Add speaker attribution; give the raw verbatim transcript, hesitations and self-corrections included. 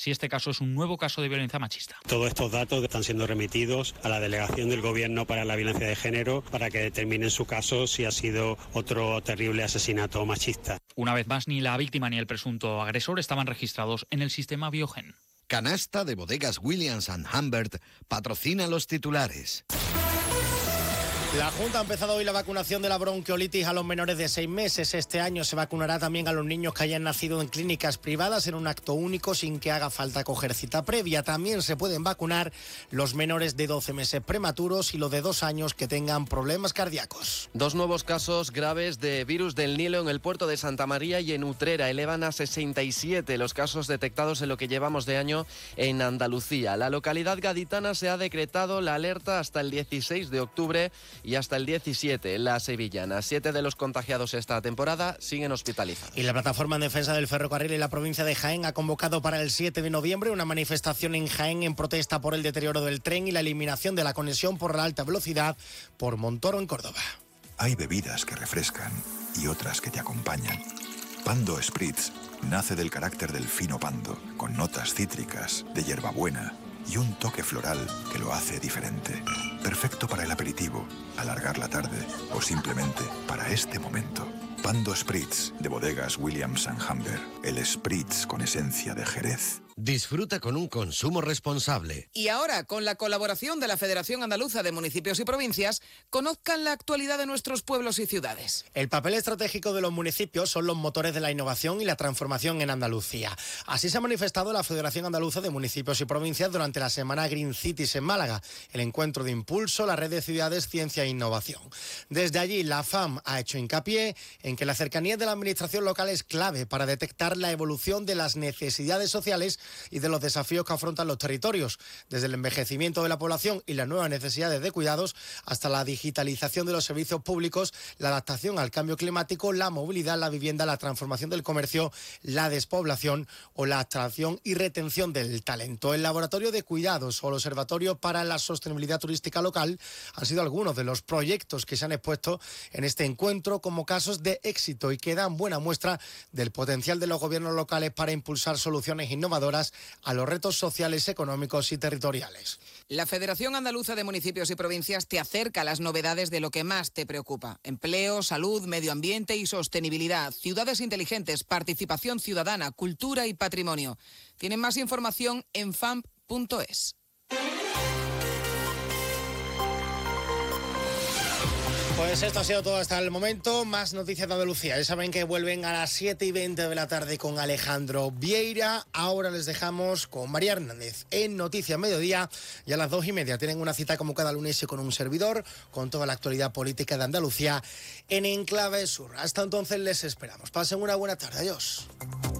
Speaker 1: si este caso es un nuevo caso de violencia machista.
Speaker 2: Todos estos datos están siendo remitidos a la Delegación del Gobierno para la Violencia de Género para que determinen su caso si ha sido otro terrible asesinato machista.
Speaker 1: Una vez más, ni la víctima ni el presunto agresor estaban registrados en el sistema Biogen.
Speaker 3: Canasta de Bodegas Williams and Humbert patrocina los titulares.
Speaker 4: La Junta ha empezado hoy la vacunación de la bronquiolitis a los menores de seis meses. Este año se vacunará también a los niños que hayan nacido en clínicas privadas en un acto único sin que haga falta coger cita previa. También se pueden vacunar los menores de doce meses prematuros y los de dos años que tengan problemas cardíacos.
Speaker 5: Dos nuevos casos graves de virus del Nilo en el puerto de Santa María y en Utrera. Elevan a sesenta y siete los casos detectados en lo que llevamos de año en Andalucía. La localidad gaditana se ha decretado la alerta hasta el dieciséis de octubre y hasta el diecisiete en la sevillana. Siete de los contagiados esta temporada siguen hospitalizados.
Speaker 4: Y la plataforma en defensa del ferrocarril en la provincia de Jaén ha convocado para el siete de noviembre una manifestación en Jaén en protesta por el deterioro del tren y la eliminación de la conexión por la alta velocidad por Montoro en Córdoba.
Speaker 6: Hay bebidas que refrescan y otras que te acompañan. Pando Spritz nace del carácter del fino pando, con notas cítricas, de hierbabuena y un toque floral que lo hace diferente. Perfecto para el aperitivo, alargar la tarde o simplemente para este momento. Pando Spritz, de Bodegas Williams and Humbert. El Spritz con esencia de Jerez.
Speaker 3: Disfruta con un consumo responsable.
Speaker 7: Y ahora, con la colaboración de la Federación Andaluza de Municipios y Provincias, conozcan la actualidad de nuestros pueblos y ciudades.
Speaker 4: El papel estratégico de los municipios son los motores de la innovación y la transformación en Andalucía. Así se ha manifestado la Federación Andaluza de Municipios y Provincias durante la semana Green Cities en Málaga, el encuentro de impulso, la red de ciudades, ciencia e innovación. Desde allí, la F A M ha hecho hincapié en que la cercanía de la administración local es clave para detectar la evolución de las necesidades sociales y de los desafíos que afrontan los territorios, desde el envejecimiento de la población y las nuevas necesidades de cuidados hasta la digitalización de los servicios públicos, la adaptación al cambio climático, la movilidad, la vivienda, la transformación del comercio, la despoblación o la atracción y retención del talento. El Laboratorio de Cuidados o el Observatorio para la Sostenibilidad Turística Local han sido algunos de los proyectos que se han expuesto en este encuentro como casos de éxito y que dan buena muestra del potencial de los gobiernos locales para impulsar soluciones innovadoras a los retos sociales, económicos y territoriales.
Speaker 7: La Federación Andaluza de Municipios y Provincias te acerca a las novedades de lo que más te preocupa. Empleo, salud, medio ambiente y sostenibilidad, ciudades inteligentes, participación ciudadana, cultura y patrimonio. Tienen más información en famp punto es.
Speaker 4: Pues esto ha sido todo hasta el momento. Más noticias de Andalucía. Ya saben que vuelven a las siete y veinte de la tarde con Alejandro Vieira. Ahora les dejamos con María Hernández en Noticias Mediodía. Y a las dos y media tienen una cita como cada lunes y con un servidor, con toda la actualidad política de Andalucía en Enclave Sur. Hasta entonces les esperamos. Pasen una buena tarde. Adiós.